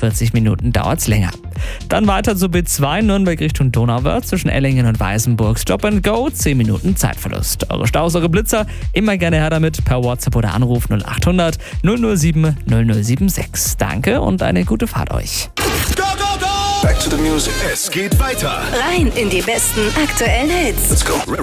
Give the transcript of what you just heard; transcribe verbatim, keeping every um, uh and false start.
vierzig Minuten dauert's länger. Dann weiter zu B zwei Nürnberg Richtung Donauwörth zwischen Ellingen und Weißenburg. Stop and Go, zehn Minuten Zeitverlust. Eure Staus, eure Blitzer, immer gerne her damit per WhatsApp oder Anruf null acht hundert null null sieben null null sieben sechs. Danke und eine gute Fahrt euch. Go, go, go! Back to the music. Es geht weiter. Rein in die besten aktuellen Hits. Let's go.